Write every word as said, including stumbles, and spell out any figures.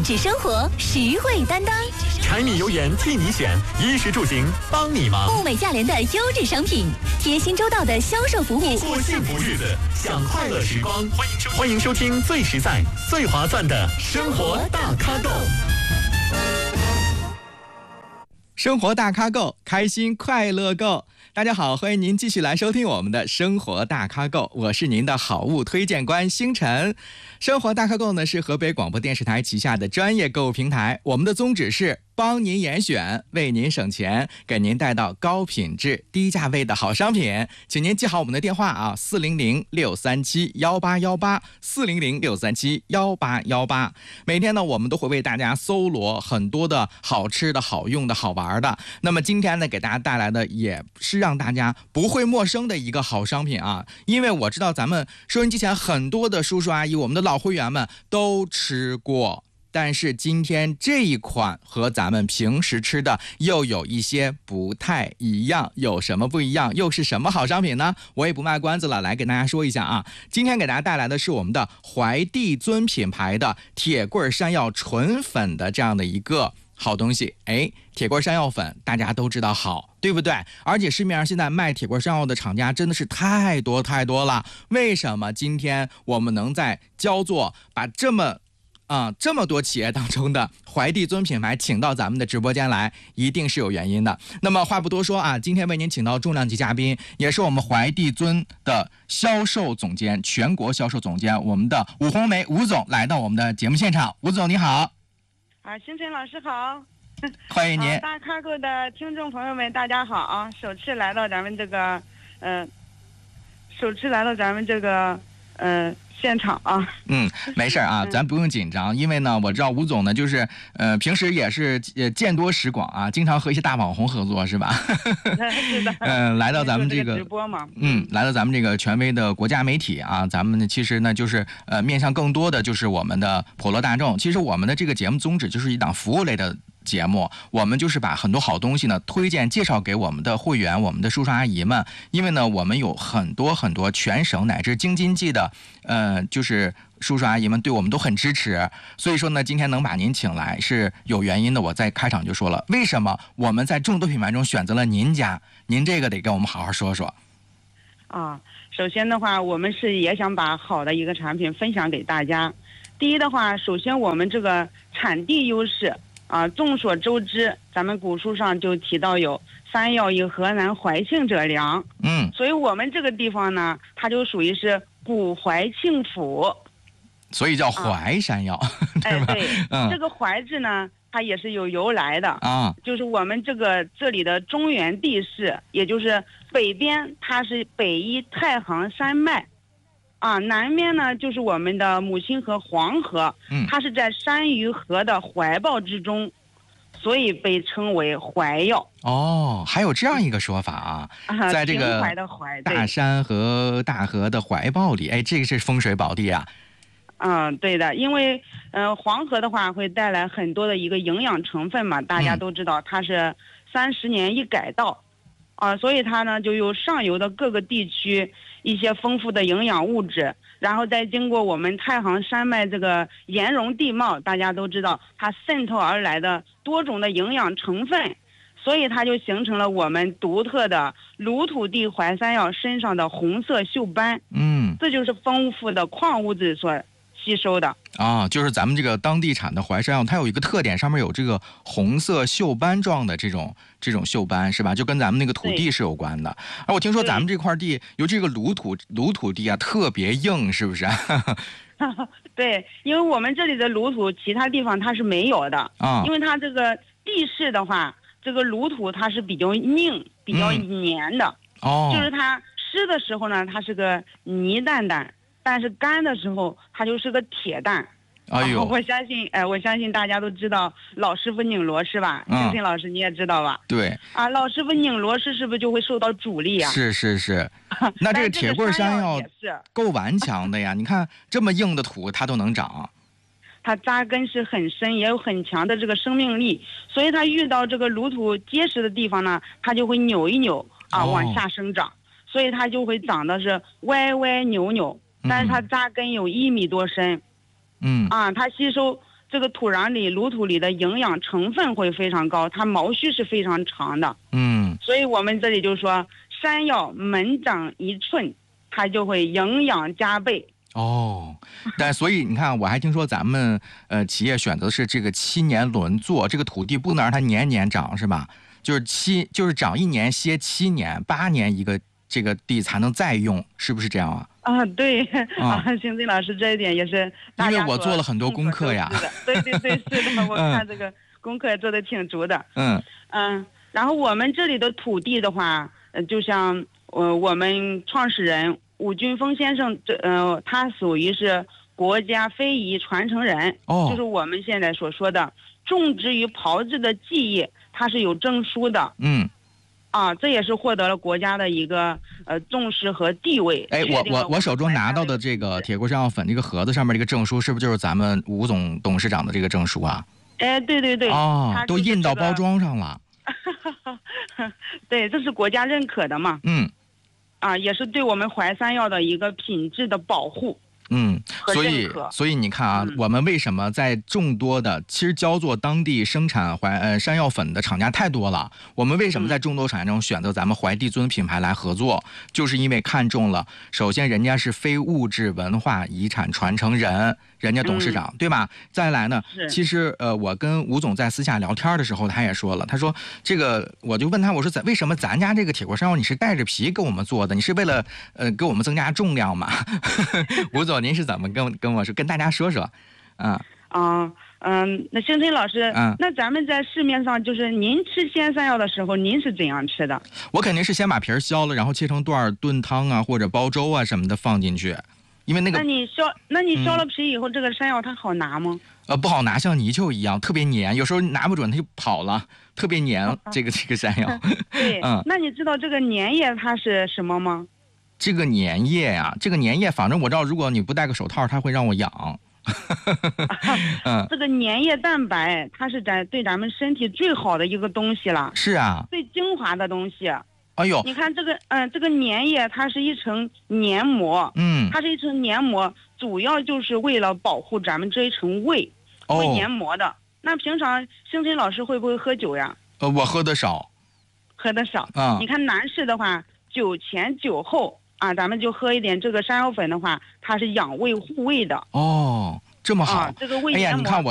致生活，实惠担当。 柴米油盐替你选，衣食住行帮你忙。 物美价廉的优质商品，贴心周到的销售服务， 过幸福日子，享快乐时光。欢迎收欢迎收听最实在、最划算的生活大咖购。 生活大咖购，开心快乐购。大家好，欢迎您继续来收听我们的生活大咖购，我是您的好物推荐官星辰。生活大咖购呢是河北广播电视台旗下的专业购物平台，我们的宗旨是帮您严选，为您省钱，给您带到高品质低价位的好商品。请您记好我们的电话啊，四零零六三七幺八幺八，四零零六三七幺八幺八。每天呢，我们都会为大家搜罗很多的好吃的、好用的、好玩的。那么今天呢，给大家带来的也是让大家不会陌生的一个好商品啊，因为我知道咱们收音机前很多的叔叔阿姨，我们的老会员们都吃过。但是今天这一款和咱们平时吃的又有一些不太一样，有什么不一样？又是什么好商品呢？我也不卖关子了，来给大家说一下啊。今天给大家带来的是我们的怀帝尊品牌的铁棍山药纯粉的这样的一个好东西。哎，铁棍山药粉大家都知道好，对不对？而且市面上现在卖铁棍山药的厂家真的是太多太多了。为什么今天我们能在焦作把这么啊、嗯，这么多企业当中的怀帝尊品牌请到咱们的直播间来，一定是有原因的。那么话不多说啊，今天为您请到重量级嘉宾，也是我们怀帝尊的销售总监、全国销售总监，我们的武红梅吴总来到我们的节目现场。吴总你好。 啊，星辰老师好。 欢迎您。 啊、大咖购的听众朋友们大家好啊，首次来到咱们这个嗯、呃，首次来到咱们这个嗯。呃现场啊， 嗯，没事啊，咱不用紧张，因为呢，我知道吴总呢，就是呃，平时也是呃见多识广啊，经常和一些大网红合作，是吧？ 是的。 嗯、呃，来到咱们这个直播嘛， 嗯，来到咱们这个权威的国家媒体啊，咱们呢其实呢就是呃面向更多的就是我们的普罗大众。其实我们的这个节目宗旨就是一档服务类的节目，我们就是把很多好东西呢推荐介绍给我们的会员、我们的叔叔阿姨们，因为呢我们有很多很多全省乃至京津冀的呃就是叔叔阿姨们对我们都很支持，所以说呢今天能把您请来是有原因的。我在开场就说了，为什么我们在众多品牌中选择了您家，您这个得跟我们好好说说。 啊，首先的话，我们是也想把好的一个产品分享给大家。第一的话，首先我们这个产地优势啊，众所周知，咱们古书上就提到有山药以河南怀庆者良， 嗯， 所以我们这个地方呢，它就属于是古怀庆府， 所以叫淮山药，啊、对吧？ 哎，对， 嗯， 这个淮字呢，它也是有由来的啊， 就是我们这个这里的中原地势，也就是北边它是北依太行山脉。啊，南面呢就是我们的母亲河黄河， 嗯， 它是在山与河的怀抱之中，所以被称为淮药。 哦，还有这样一个说法啊， 啊在这个大山和大河的怀抱里，哎，这个是风水宝地啊。 嗯，对的，因为呃黄河的话会带来很多的一个营养成分嘛，大家都知道它是三十年一改道，啊，所以它呢就有上游的各个地区一些丰富的营养物质，然后再经过我们太行山脉这个岩溶地貌，大家都知道它渗透而来的多种的营养成分，所以它就形成了我们独特的鲁土地淮山药身上的红色锈斑。 嗯， 这就是丰富的矿物质所吸收的啊，就是咱们这个当地产的淮山药，它有一个特点，上面有这个红色锈斑状的这种这种锈斑，是吧？就跟咱们那个土地是有关的。而我听说咱们这块地，尤其这个鲁土鲁土地啊，特别硬，是不是？ 对，因为我们这里的鲁土，其他地方它是没有的啊。 因为它这个地势的话，这个鲁土它是比较硬、比较黏的。 嗯、哦。 就是它湿的时候呢，它是个泥蛋蛋。但是干的时候，它就是个铁蛋。 哎呦， 我相信，哎、呃，我相信大家都知道老师傅拧螺是吧？星星、嗯、老师你也知道吧？ 对。啊， 老师傅拧螺丝是不是就会受到阻力啊？ 是是是。那这个铁棍山药够顽强的呀！你看这么硬的土，它都能长。 它扎根是很深，也有很强的这个生命力，所以它遇到这个鲁土结实的地方呢，它就会扭一扭啊， 哦、 往下生长，所以它就会长得是歪歪扭扭。但是它扎根有一米多深， 嗯啊，它吸收这个土壤里、芦土里的营养成分会非常高，它毛须是非常长的。 嗯， 所以我们这里就说，山药猛长一寸，它就会营养加倍。 哦，但所以你看，我还听说咱们呃企业选择的是这个七年轮作，这个土地不能让它年年长，是吧？就是七，就是长一年歇七年，八年一个这个地才能再用，是不是这样啊？ 啊，对， 啊， 啊，星星老师这一点也是大家， 因为我做了很多功课呀。 对对对，是的，我看这个功课做的挺足的。 嗯嗯，然后我们这里的土地的话，呃，就像呃我们创始人武俊峰先生，这呃他属于是国家非遗传承人， 哦， 就是我们现在所说的种植与炮制的技艺，它是有证书的。 嗯。 啊，这也是获得了国家的一个呃重视和地位。 哎，我我我手中拿到的这个铁锅山药粉这个盒子上面这个证书，是不是就是咱们吴总董事长的这个证书啊？ 哎，对对对， 哦， 它、这个、 都印到包装上了。 对，这是国家认可的嘛。 嗯。 啊，也是对我们淮山药的一个品质的保护。 嗯，所以所以你看啊、嗯，我们为什么在众多的其实焦作当地生产淮呃山药粉的厂家太多了，我们为什么在众多厂家中选择咱们淮地尊品牌来合作，嗯、就是因为看中了，首先人家是非物质文化遗产传承人，人家董事长、嗯、对吧？再来呢，其实呃我跟吴总在私下聊天的时候，他也说了，他说这个我就问他，我说咱为什么咱家这个铁锅山药你是带着皮给我们做的？你是为了呃给我们增加重量吗？吴总。您是怎么跟跟我说，跟大家说说，啊？ 啊，嗯，那星辰老师，嗯，那咱们在市面上，就是您吃鲜山药的时候，您是怎样吃的？ 我肯定是先把皮儿削了，然后切成段炖汤啊，或者煲粥啊什么的放进去，因为那个。 那你削，那你削了皮以后，嗯、这个山药它好拿吗？ 呃，不好拿，像泥鳅一样，特别黏，有时候拿不准它就跑了，特别黏。啊、这个这个山药。 对，嗯，那你知道这个粘液它是什么吗？ 这个粘液呀、啊，这个粘液，反正我知道，如果你不戴个手套，它会让我痒。 嗯，这个粘液蛋白，它是咱对咱们身体最好的一个东西了。 是啊， 最精华的东西。 哎呦， 你看这个，嗯、呃，这个粘液，它是一层黏膜， 嗯， 它是一层黏膜，主要就是为了保护咱们这一层胃，胃黏膜的。哦、那平常星辰老师会不会喝酒呀？ 呃，我喝的少。 喝的少啊、嗯。 你看男士的话，酒前酒后。啊，咱们就喝一点这个山药粉的话，它是养胃护胃的。 哦，这么好。 啊，这个胃黏膜。 哎呀，你看我。